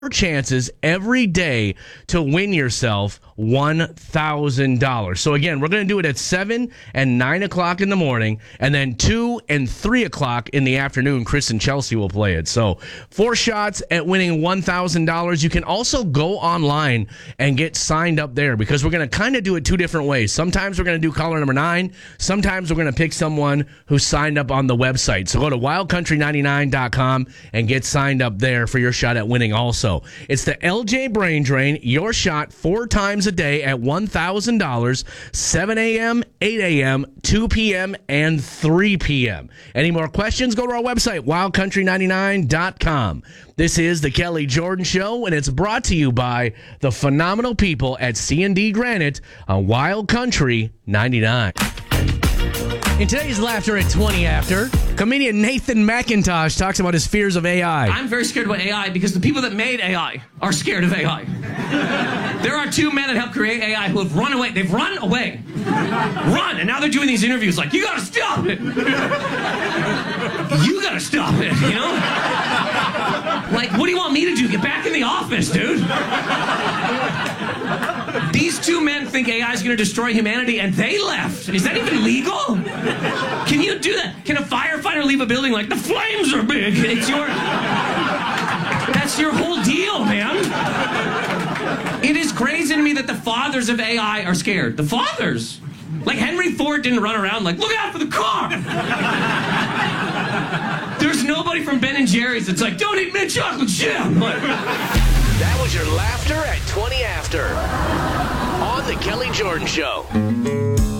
chances every day to win yourself $1,000. So again, we're going to do it at 7 and 9 o'clock in the morning, and then 2 and 3 o'clock in the afternoon. Chris and Chelsea will play it. So 4 shots at winning $1,000. You can also go online and get signed up there, because we're going to kind of do it 2 different ways. Sometimes we're going to do caller number 9. Sometimes we're going to pick someone who signed up on the website. So go to wildcountry99.com and get signed up there for your shot at winning also. It's the LJ Brain Drain, your shot 4 times a day at $1,000, 7 a.m., 8 a.m., 2 p.m., and 3 p.m. Any more questions? Go to our website, wildcountry99.com. This is the Kelly Jordan Show, and it's brought to you by the phenomenal people at C&D Granite on Wild Country 99. In today's Laughter at 20 After, comedian Nathan McIntosh talks about his fears of AI. I'm very scared about AI because the people that made AI are scared of AI. There are 2 men that helped create AI who have run away. They've run away. Run! And now they're doing these interviews like, you gotta stop it! You gotta stop it, you know? Like, what do you want me to do? Get back in the office, dude! These 2 men think AI is going to destroy humanity, and they left. Is that even legal? Can you do that? Can a firefighter leave a building like, the flames are big? That's your whole deal, man. It is crazy to me that the fathers of AI are scared. The fathers. Like Henry Ford didn't run around like, look out for the car. There's nobody from Ben & Jerry's that's like, don't eat mint chocolate chip. That was your Laughter at 20 After on the Kelly Jordan Show.